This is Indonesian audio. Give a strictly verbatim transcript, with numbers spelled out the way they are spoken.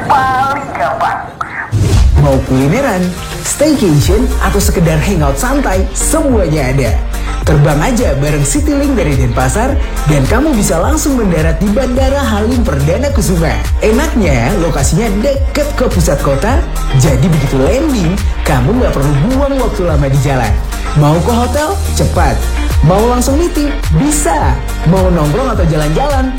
paling gampang. Mau kulineran, staycation, atau sekedar hangout santai, semuanya ada. Terbang aja bareng Citylink dari Denpasar dan kamu bisa langsung mendarat di Bandara Halim Perdana Kusuma. Enaknya, lokasinya deket ke pusat kota, jadi begitu landing, kamu nggak perlu buang waktu lama di jalan. Mau ke hotel? Cepat. Mau langsung meeting? Bisa. Mau nongkrong atau jalan-jalan?